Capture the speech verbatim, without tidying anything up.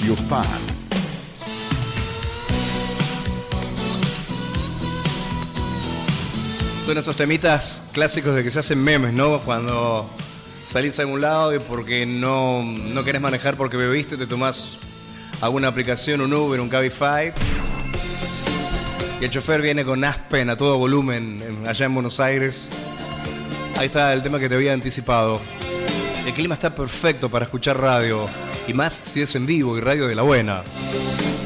Radio Fan. Son esos temitas clásicos de que se hacen memes, ¿no? Cuando salís a algún lado y porque no, no querés manejar porque bebiste, te tomás alguna aplicación, un Uber, un Cabify. Y el chofer viene con Aspen a todo volumen allá en Buenos Aires. Ahí está el tema que te había anticipado. El clima está perfecto para escuchar radio. Y más si es en vivo y radio de la buena.